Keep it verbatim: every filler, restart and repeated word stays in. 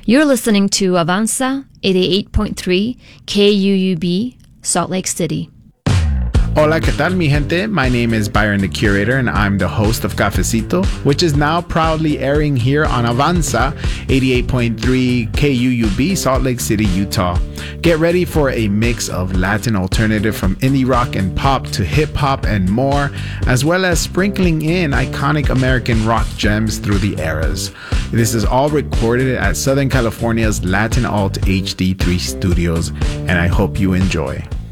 You're listening to Avanza eighty-eight point three K U U B, Salt Lake City. Hola, ¿qué tal, mi gente? My name is Byron the Curator, and I'm the host of Cafecito, which is now proudly airing here on Avanza eighty-eight point three K U U B, Salt Lake City, Utah. Get ready for a mix of Latin alternative from indie rock and pop to hip-hop and more, as well as sprinkling in iconic American rock gems through the eras. This is all recorded at Southern California's Latin Alt H D three Studios, and I hope you enjoy.